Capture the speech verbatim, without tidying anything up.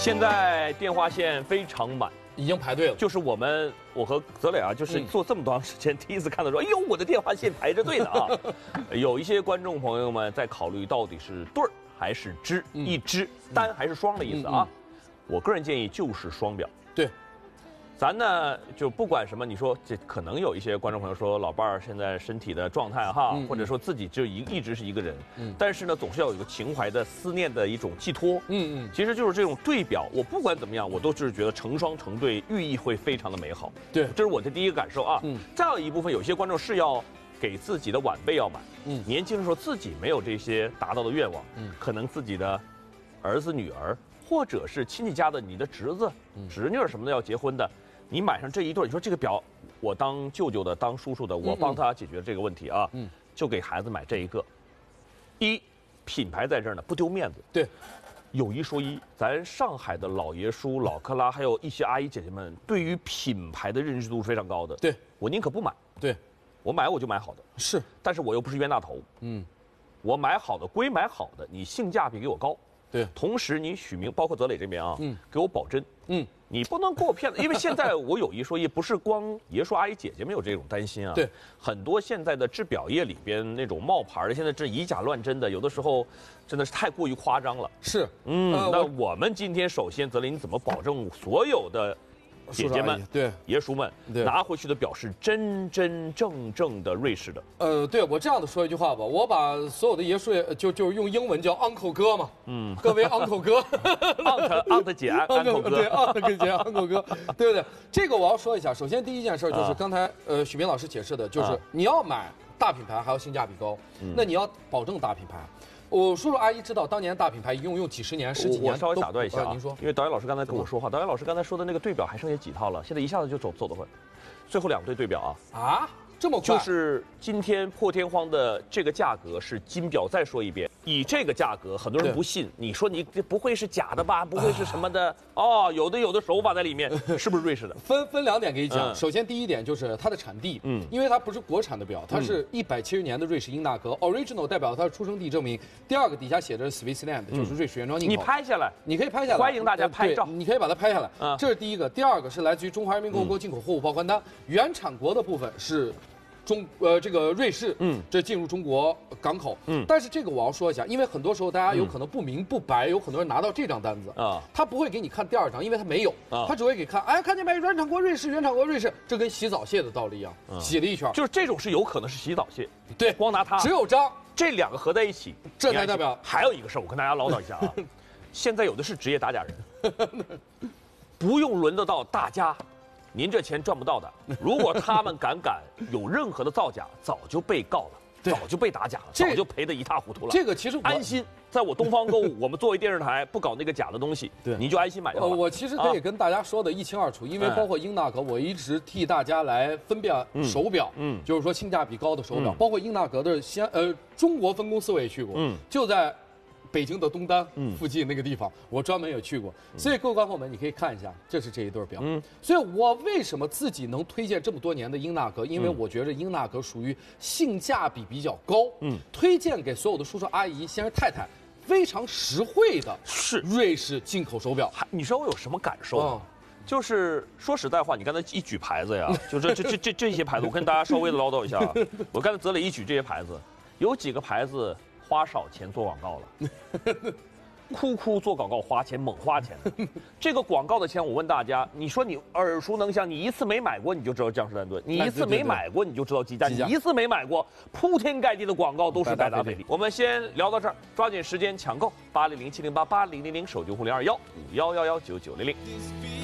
现在电话线非常满， 已经排队了。 就是我们，我和泽磊啊，就是做这么长时间，第一次看到说，哎呦，我的电话线排着队呢啊！有一些观众朋友们在考虑到底是对儿还是支，一支单还是双的意思啊？我个人建议就是双表。 对。 咱呢就不管什么，你说这可能有一些观众朋友说老伴儿现在身体的状态哈，嗯、或者说自己就一一直是一个人，嗯，但是呢总是要有一个情怀的思念的一种寄托，嗯嗯，其实就是这种对表，我不管怎么样，我都是觉得成双成对，寓意会非常的美好， 对， 这是我的第一个感受啊。嗯，再有一部分有些观众是要给自己的晚辈要买，嗯，年轻的时候自己没有这些达到的愿望，嗯，可能自己的儿子女儿或者是亲戚家的你的侄子、侄女什么的要结婚的。 你买上这一对，你说这个表，我当舅舅的，当叔叔的，我帮他解决这个问题啊，嗯，就给孩子买这一个。一，品牌在这儿呢，不丢面子。 对， 有一说一，咱上海的老爷叔、老克拉，还有一些阿姨姐姐们，对于品牌的认知度是非常高的。 对， 我宁可不买。 对， 我买我就买好的。 是， 但是我又不是冤大头。嗯，我买好的归买好的，你性价比给我高。 对， 同时你许明，包括泽磊这边啊，嗯，给我保真，嗯，你不能给我骗了，因为现在我有一说一，不是光爷叔阿姨姐姐们有这种担心啊， 对， 很多现在的制表业里边那种冒牌的，现在这以假乱真的，有的时候真的是太过于夸张了。 是， 嗯，呃、那我们今天首先，泽磊，你怎么保证所有的？ 姐姐们， 对爷叔们，拿回去的表是真真正正的瑞士的。 呃，对我这样的说一句话吧，我把所有的爷叔就就是用英文叫 uncle 哥嘛，嗯，各位 uncle 哥 ，aunt aunt 姐 uncle 哥， 对 aunt 姐 uncle 哥，对不对？这个我要说一下，首先第一件事就是刚才呃许明老师解释的，就是你要买大品牌还要性价比高，那你要保证大品牌。 我叔叔阿姨知道，当年大品牌一用用几十年、十几年。 我稍微打断一下啊， 您说， 因为导演老师刚才跟我说话，导演老师刚才说的那个对表还剩下几套了，现在一下子就走走得快，最后两对对表啊啊，这么快？ 就是今天破天荒的这个价格是金表，再说一遍，以这个价格，很多人不信，你说你这不会是假的吧？不会是什么的？哦，有的有的手法在里面，是不是瑞士的？ 分分两点给你讲，首先第一点就是它的产地，嗯，因为它不是国产的表，它是一百七十年的瑞士英纳格 ，original 代表它的出生地证明。 第二个底下写着 Switzerland， 就是瑞士原装进口。 你拍下来， 你可以拍下来， 欢迎大家拍照， 你可以把它拍下来。啊，这是第一个。第二个是来自于中华人民共和国进口货物报关单，原产国的部分是中呃这个瑞士，嗯，这进入中国港口，嗯。但是这个我要说一下，因为很多时候大家有可能不明不白，有很多人拿到这张单子啊，他不会给你看第二张，因为他没有，他只会给看，哎，看见没？原产国瑞士，原产国瑞士，这跟洗澡蟹的道理一样，洗了一圈， 就是这种是有可能是洗澡蟹， 对， 光拿它只有章。 这两个合在一起， 这才代表。 还有一个事儿，我跟大家唠叨一下啊，现在有的是职业打假人，不用轮得到大家，您这钱赚不到的。如果他们敢敢有任何的造假，早就被告了，早就被打假了，早就赔得一塌糊涂了。 这个其实安心，在我东方购物，我们作为电视台不搞那个假的东西，对，你就安心买就好了。 我其实可以跟大家说的一清二楚，因为包括英纳格，我一直替大家来分辨手表，嗯，就是说性价比高的手表，包括英纳格的先呃中国分公司我也去过，嗯，就在北京的东单附近那个地方，我专门也去过。所以各位观众们，你可以看一下，这是这一对表。嗯，所以我为什么自己能推荐这么多年的英纳格？因为我觉得英纳格属于性价比比较高，嗯，推荐给所有的叔叔阿姨、先生太太。 非常实惠的是瑞士进口手表， 还你知道我有什么感受吗？嗯、就是说实在话，你刚才一举牌子呀，就这这这这这些牌子，我跟大家稍微的唠叨一下啊。我刚才泽磊一举这些牌子，有几个牌子花少钱做广告了，哭哭做广告花钱猛花钱。这个广告的钱，我问大家，你说你耳熟能详，你一次没买过你就知道江诗丹顿，你一次没买过你就知道积家，你一次没买过，铺天盖地的广告都是百达翡丽。我们先聊到这儿，抓紧时间抢购八零零七零八八零零零手机户零二幺五幺幺幺九九零零。